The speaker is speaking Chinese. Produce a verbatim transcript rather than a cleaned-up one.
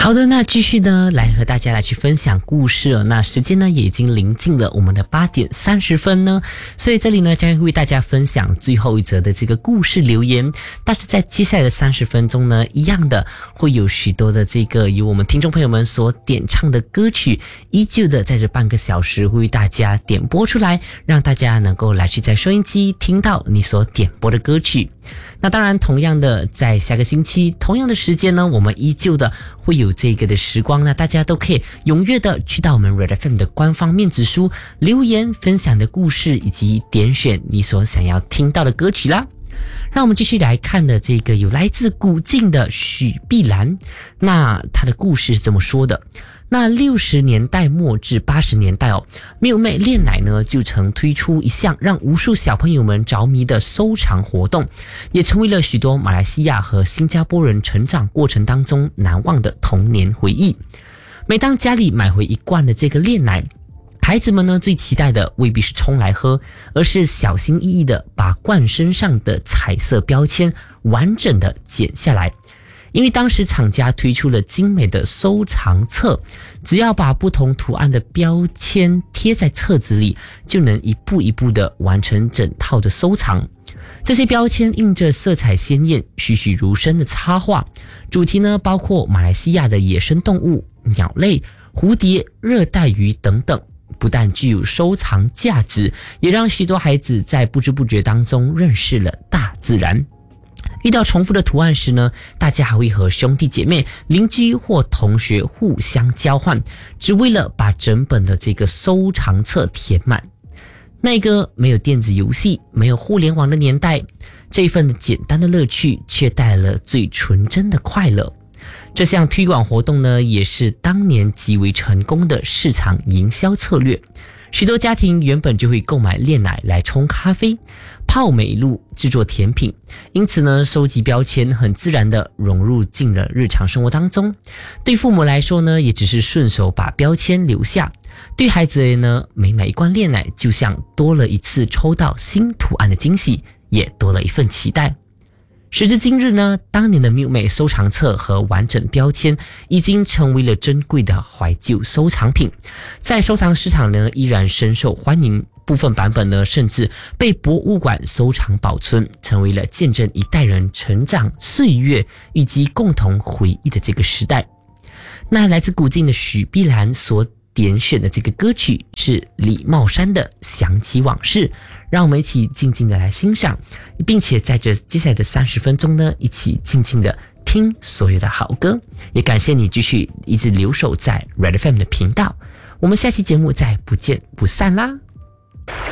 好的，那继续呢来和大家来去分享故事了。那时间呢也已经临近了我们的八点三十分呢，所以这里呢将会为大家分享最后一则的这个故事留言。但是在接下来的三十分钟呢，一样的会有许多的这个由我们听众朋友们所点唱的歌曲，依旧的在这半个小时会为大家点播出来，让大家能够来去在收音机听到你所点播的歌曲。那当然同样的在下个星期同样的时间呢，我们依旧的会有这个的时光，那大家都可以踊跃的去到我们 Red F M 的官方面子书留言分享的故事，以及点选你所想要听到的歌曲啦。让我们继续来看的这个有来自古晋的许碧兰，那她的故事是这么说的。那六十年代末至八十年代哦，妙妹炼奶呢就曾推出一项让无数小朋友们着迷的收藏活动，也成为了许多马来西亚和新加坡人成长过程当中难忘的童年回忆。每当家里买回一罐的这个炼奶，孩子们呢最期待的未必是冲来喝，而是小心翼翼的把罐身上的彩色标签完整的剪下来。因为当时厂家推出了精美的收藏册，只要把不同图案的标签贴在册子里，就能一步一步的完成整套的收藏。这些标签印着色彩鲜艳、栩栩如生的插画，主题呢包括马来西亚的野生动物、鸟类、蝴蝶、热带鱼等等，不但具有收藏价值，也让许多孩子在不知不觉当中认识了大自然。遇到重复的图案时呢，大家还会和兄弟姐妹、邻居或同学互相交换，只为了把整本的这个收藏册填满。那个没有电子游戏、没有互联网的年代，这一份简单的乐趣却带来了最纯真的快乐。这项推广活动呢，也是当年极为成功的市场营销策略。许多家庭原本就会购买炼奶来冲咖啡、泡美露、制作甜品，因此呢，收集标签很自然地融入进了日常生活当中。对父母来说呢，也只是顺手把标签留下；对孩子而言呢，每买一罐炼奶，就像多了一次抽到新图案的惊喜，也多了一份期待。时至今日呢，当年的妙美收藏册和完整标签已经成为了珍贵的怀旧收藏品，在收藏市场呢依然深受欢迎，部分版本呢甚至被博物馆收藏保存，成为了见证一代人成长岁月以及共同回忆的这个时代。那来自古晋的许碧兰所点选的这个歌曲是李茂山的《想起往事》，让我们一起静静的来欣赏，并且在这接下来的三十分钟呢，一起静静的听所有的好歌。也感谢你继续一直留守在 Red F M 的频道，我们下期节目再不见不散啦。